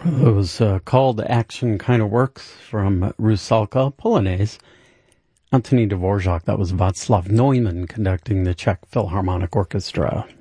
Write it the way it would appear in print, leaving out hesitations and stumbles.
Those call to action kind of works from Rusalka Polonaise. Anthony Dvorak, that was Václav Neumann conducting the Czech Philharmonic Orchestra.